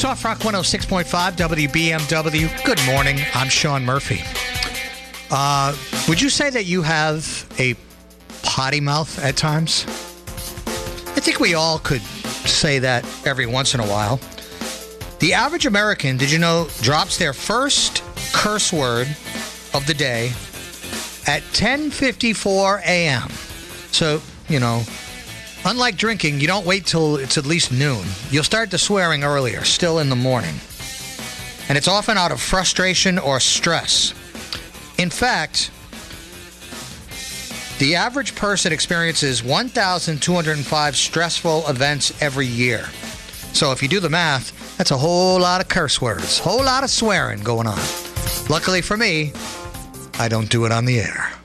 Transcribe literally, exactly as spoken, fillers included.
Soft Rock one oh six point five W B M W. Good morning. I'm Sean Murphy. Uh, would you say that you have a potty mouth at times? I think we all could say that every once in a while. The average American, did you know, drops their first curse word of the day at ten fifty-four a.m. So, you know, unlike drinking, you don't wait till it's at least noon. You'll start the swearing earlier, still in the morning. And it's often out of frustration or stress. In fact, the average person experiences one thousand two hundred five stressful events every year. So if you do the math, that's a whole lot of curse words, whole lot of swearing going on. Luckily for me, I don't do it on the air.